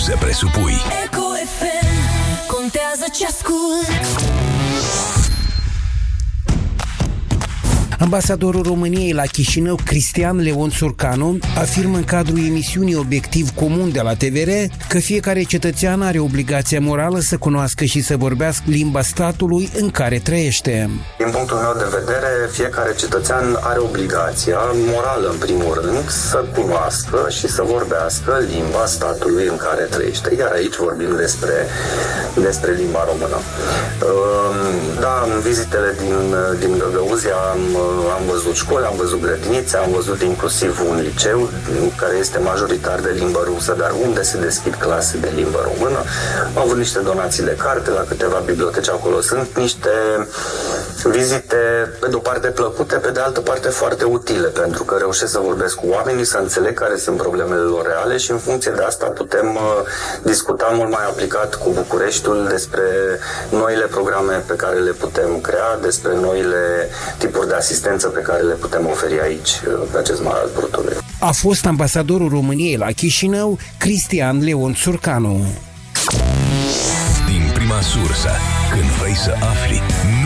să presupui. Eco FM, contează ce ascult. Ambasadorul României la Chișinău, Cristian Leon Țurcanu, afirmă în cadrul emisiunii Obiectiv Comun de la TVR că fiecare cetățean are obligația morală să cunoască și să vorbească limba statului în care trăiește. Din punctul meu de vedere, fiecare cetățean are obligația morală, în primul rând, să cunoască și să vorbească limba statului în care trăiește. Iar aici vorbim despre limba română. Da, în vizitele din Găgăuzia am văzut școli, am văzut grădinițe, am văzut inclusiv un liceu care este majoritar de limbă rusă, dar unde se deschid clase de limbă română. Am avut niște donații de carte la câteva biblioteci acolo. Sunt niște vizite, pe de o parte plăcute, pe de altă parte foarte utile, pentru că reușesc să vorbesc cu oamenii, să înțeleg care sunt problemele lor reale și în funcție de asta putem discuta mult mai aplicat cu Bucureștiul despre noile programe pe care le putem crea, despre noile tipuri de asistență pe care le putem oferi aici, pe acest mal al Prutului. A fost ambasadorul României la Chișinău, Cristian Leon Țurcanu. Din prima sursă, când vrei să afli,